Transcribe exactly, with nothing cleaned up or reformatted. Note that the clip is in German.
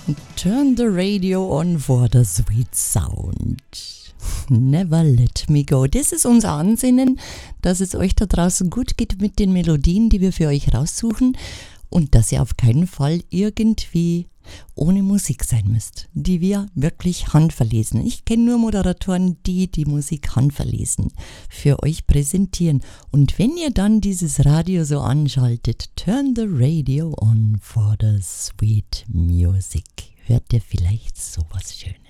Turn the radio on for the sweet sound. Never let me go. Das ist unser Ansinnen, dass es euch da draußen gut geht mit den Melodien, die wir für euch raussuchen und dass ihr auf keinen Fall irgendwie ohne Musik sein müsst, die wir wirklich handverlesen. Ich kenne nur Moderatoren, die die Musik handverlesen für euch präsentieren. Und wenn ihr dann dieses Radio so anschaltet, turn the radio on for the sweet music. Hört ihr vielleicht sowas Schönes.